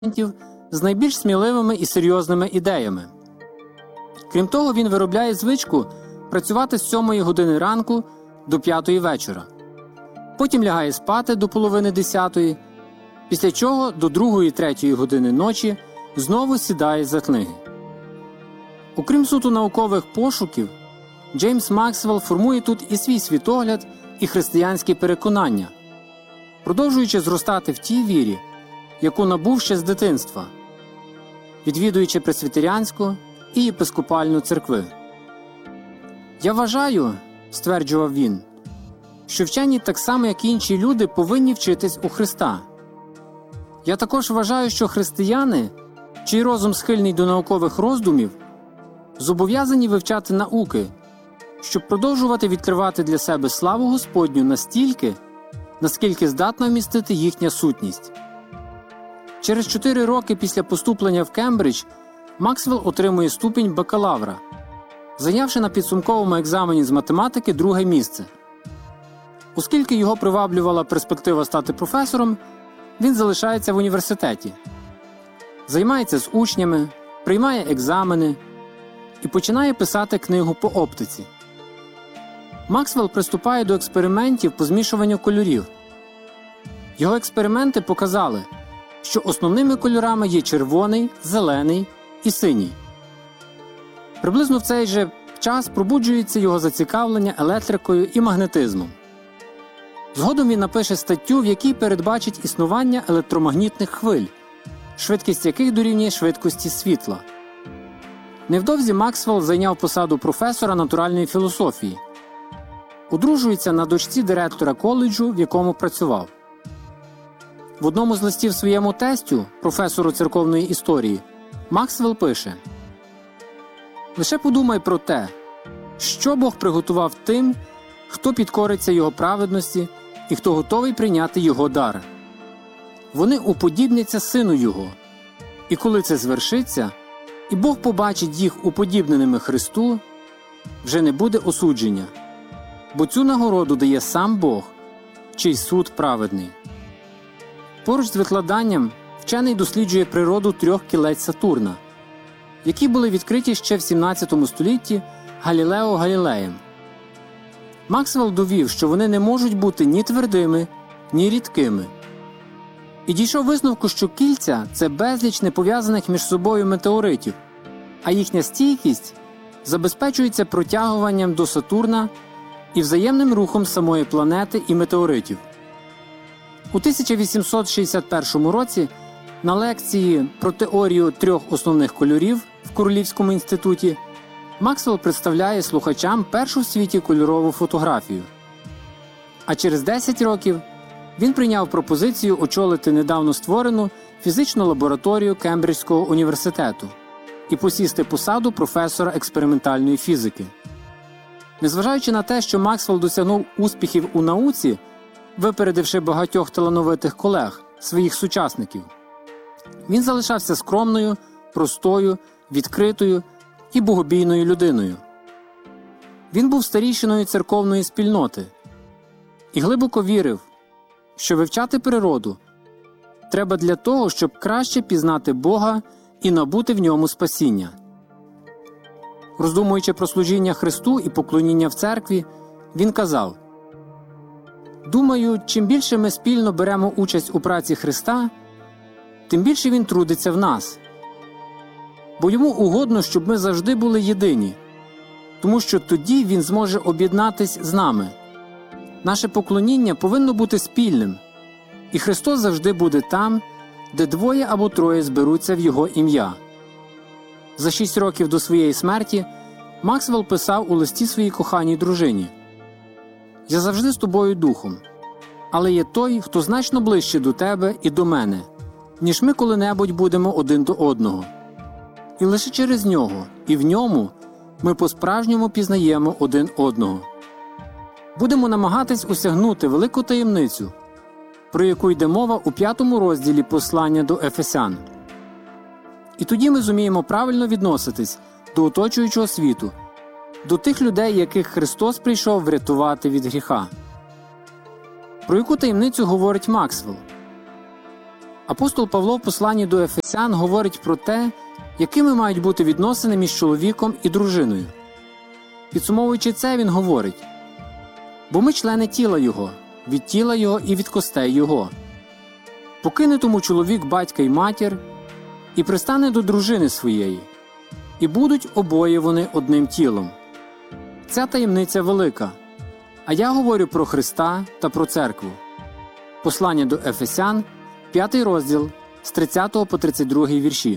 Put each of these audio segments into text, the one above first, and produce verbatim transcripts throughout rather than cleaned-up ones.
з найбільш сміливими і серйозними ідеями. Крім того, він виробляє звичку працювати з сьомої години ранку до п'ятої вечора. Потім лягає спати до половини десятої, після чого до другої-третьої години ночі знову сідає за книги. Окрім суто наукових пошуків, Джеймс Максвелл формує тут і свій світогляд, і християнські переконання, продовжуючи зростати в тій вірі, яку набув ще з дитинства, відвідуючи пресвітеріанську і єпископальну церкви. «Я вважаю, – стверджував він, – що вчені так само, як і інші люди, повинні вчитись у Христа. Я також вважаю, що християни, чий розум схильний до наукових роздумів, зобов'язані вивчати науки, щоб продовжувати відкривати для себе славу Господню настільки, наскільки здатна вмістити їхня сутність». Через чотири роки після поступлення в Кембридж Максвелл отримує ступінь бакалавра, зайнявши на підсумковому екзамені з математики друге місце. Оскільки його приваблювала перспектива стати професором, він залишається в університеті, займається з учнями, приймає екзамени і починає писати книгу по оптиці. Максвелл приступає до експериментів по змішуванню кольорів. Його експерименти показали, що основними кольорами є червоний, зелений і синій. Приблизно в цей же час пробуджується його зацікавлення електрикою і магнетизмом. Згодом він напише статтю, в якій передбачить існування електромагнітних хвиль, швидкість яких дорівнює швидкості світла. Невдовзі Максвелл зайняв посаду професора натуральної філософії. Одружується на дочці директора коледжу, в якому працював. В одному з листів своєму тестю, професору церковної історії, Максвелл пише: «Лише подумай про те, що Бог приготував тим, хто підкориться Його праведності і хто готовий прийняти Його дар. Вони уподібняться Сину Його, і коли це звершиться, і Бог побачить їх уподібненими Христу, вже не буде осудження, бо цю нагороду дає сам Бог, чий суд праведний». Поруч з викладанням вчений досліджує природу трьох кілець Сатурна, які були відкриті ще в сімнадцятому столітті Галілео Галілеєм. Максвелл довів, що вони не можуть бути ні твердими, ні рідкими. І дійшов висновку, що кільця – це безліч непов'язаних між собою метеоритів, а їхня стійкість забезпечується протягуванням до Сатурна і взаємним рухом самої планети і метеоритів. У тисяча вісімсот шістдесят першому році на лекції про теорію трьох основних кольорів в Королівському інституті Максвелл представляє слухачам першу в світі кольорову фотографію. А через десять років він прийняв пропозицію очолити недавно створену фізичну лабораторію Кембриджського університету і посісти посаду професора експериментальної фізики. Незважаючи на те, що Максвелл досягнув успіхів у науці, випередивши багатьох талановитих колег, своїх сучасників, він залишався скромною, простою, відкритою і богобійною людиною. Він був старійшиною церковної спільноти і глибоко вірив, що вивчати природу треба для того, щоб краще пізнати Бога і набути в ньому спасіння. Роздумуючи про служіння Христу і поклоніння в церкві, він казав: «Думаю, чим більше ми спільно беремо участь у праці Христа, тим більше Він трудиться в нас. Бо Йому угодно, щоб ми завжди були єдині, тому що тоді Він зможе об'єднатись з нами. Наше поклоніння повинно бути спільним, і Христос завжди буде там, де двоє або троє зберуться в Його ім'я». За шість років до своєї смерті Максвелл писав у листі своїй коханій дружині: «Я завжди з тобою духом, але є той, хто значно ближче до тебе і до мене, ніж ми коли-небудь будемо один до одного. І лише через нього і в ньому ми по-справжньому пізнаємо один одного. Будемо намагатись осягнути велику таємницю, про яку йде мова у п'ятому розділі послання до Ефесян. І тоді ми зуміємо правильно відноситись до оточуючого світу, до тих людей, яких Христос прийшов врятувати від гріха». Про яку таємницю говорить Максвелл? Апостол Павло в посланні до Ефесян говорить про те, якими мають бути відносини між чоловіком і дружиною. Підсумовуючи це, він говорить: «Бо ми члени тіла Його, від тіла Його і від костей Його. Покине тому чоловік батька й матір, і пристане до дружини своєї, і будуть обоє вони одним тілом. Ця таємниця велика, а я говорю про Христа та про церкву». Послання до Ефесян, п'ятий розділ, з тридцятого по тридцять другий вірші.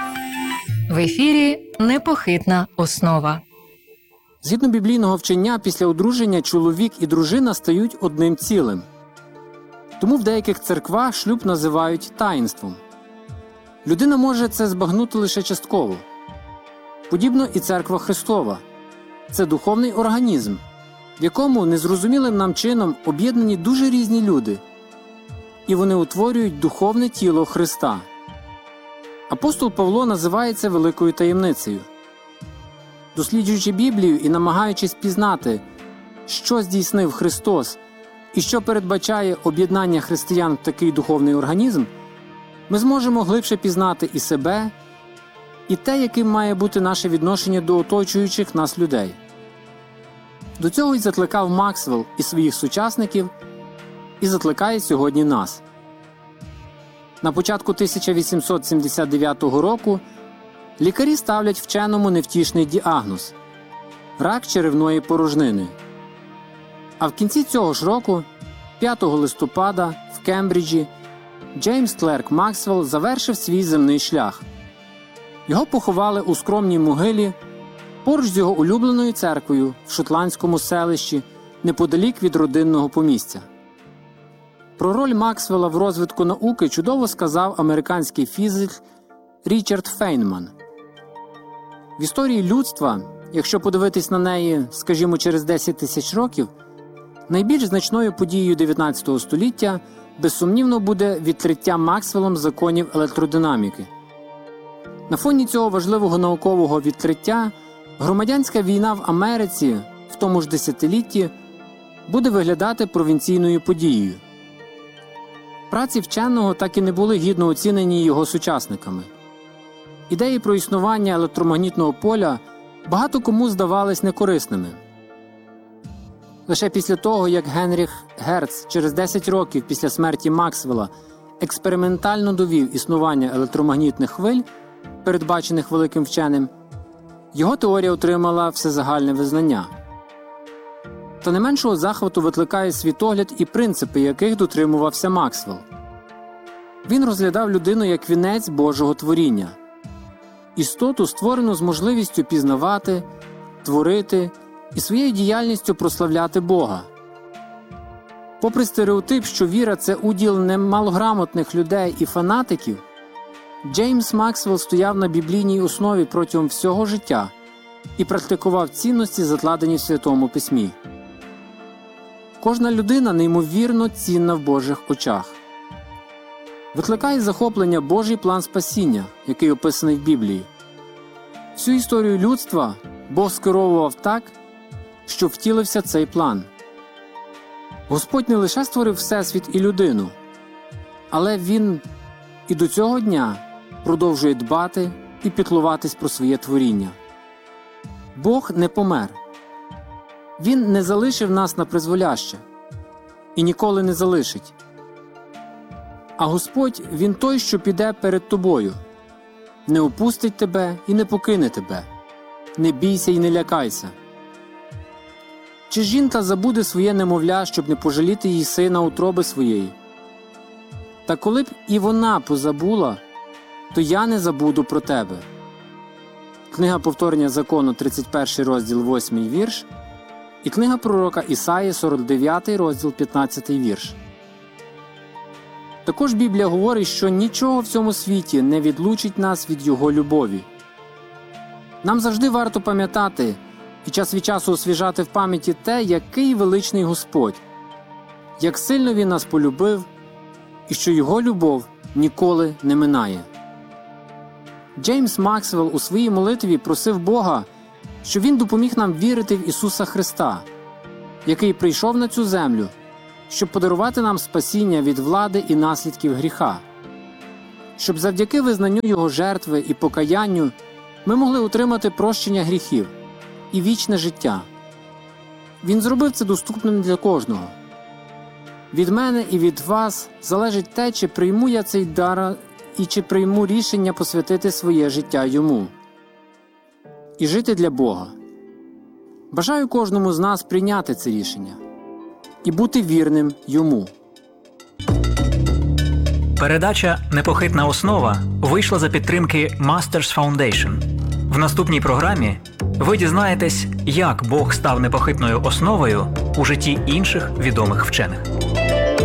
В ефірі «Непохитна основа». Згідно біблійного вчення, після одруження чоловік і дружина стають одним цілим. Тому в деяких церквах шлюб називають таїнством. Людина може це збагнути лише частково. Подібно і церква Христова. Це духовний організм, в якому незрозумілим нам чином об'єднані дуже різні люди, і вони утворюють духовне тіло Христа. Апостол Павло називає це великою таємницею. Досліджуючи Біблію і намагаючись пізнати, що здійснив Христос і що передбачає об'єднання християн в такий духовний організм, ми зможемо глибше пізнати і себе, і те, яким має бути наше відношення до оточуючих нас людей. До цього й закликав Максвелл і своїх сучасників, і закликає сьогодні нас. На початку тисяча вісімсот сімдесят дев'ятого року лікарі ставлять вченому невтішний діагноз – рак черевної порожнини. А в кінці цього ж року, п'ятого листопада, в Кембриджі, Джеймс Клерк Максвелл завершив свій земний шлях. Його поховали у скромній могилі поруч з його улюбленою церквою в шотландському селищі неподалік від родинного помістя. Про роль Максвелла в розвитку науки чудово сказав американський фізик Річард Фейнман. В історії людства, якщо подивитись на неї, скажімо, через десять тисяч років, найбільш значною подією дев'ятнадцятого століття безсумнівно буде відкриття Максвеллом законів електродинаміки. На фоні цього важливого наукового відкриття громадянська війна в Америці в тому ж десятилітті буде виглядати провінційною подією. Праці вченого так і не були гідно оцінені його сучасниками. Ідеї про існування електромагнітного поля багато кому здавались некорисними. Лише після того, як Генріх Герц через десять років після смерті Максвелла експериментально довів існування електромагнітних хвиль, передбачених великим вченим, його теорія отримала всезагальне визнання. Та не меншого захвату викликає світогляд і принципи, яких дотримувався Максвелл. Він розглядав людину як вінець Божого творіння – істоту, створену з можливістю пізнавати, творити і своєю діяльністю прославляти Бога. Попри стереотип, що віра – це уділ немалограмотних людей і фанатиків, Джеймс Максвелл стояв на біблійній основі протягом всього життя і практикував цінності, закладені в Святому Письмі. Кожна людина неймовірно цінна в Божих очах. Викликає захоплення Божий план спасіння, який описаний в Біблії. Всю історію людства Бог скеровував так, що втілився цей план. Господь не лише створив Всесвіт і людину, але Він і до цього дня продовжує дбати і піклуватись про своє творіння. Бог не помер. Він не залишив нас на призволяще і ніколи не залишить. А Господь – Він той, що піде перед тобою, не опустить тебе і не покине тебе. Не бійся і не лякайся. Чи жінка забуде своє немовля, щоб не пожаліти її сина утроби своєї? Та коли б і вона позабула, то я не забуду про тебе. Книга Повторення закону, тридцять перший розділ, восьмий вірш, і книга пророка Ісаї, сорок дев'ятий розділ, п'ятнадцятий вірш. Також Біблія говорить, що нічого в цьому світі не відлучить нас від Його любові. Нам завжди варто пам'ятати і час від часу освіжати в пам'яті те, який величний Господь, як сильно Він нас полюбив, і що Його любов ніколи не минає. Джеймс Максвелл у своїй молитві просив Бога, щоб Він допоміг нам вірити в Ісуса Христа, який прийшов на цю землю, щоб подарувати нам спасіння від влади і наслідків гріха. щоб завдяки визнанню Його жертви і покаянню ми могли отримати прощення гріхів і вічне життя. Він зробив це доступним для кожного. Від мене і від вас залежить те, чи прийму я цей дар і чи прийму рішення посвятити своє життя Йому і жити для Бога. Бажаю кожному з нас прийняти це рішення і бути вірним Йому. Передача «Непохитна основа» вийшла за підтримки Masters Foundation. В наступній програмі ви дізнаєтесь, як Бог став непохитною основою у житті інших відомих вчених.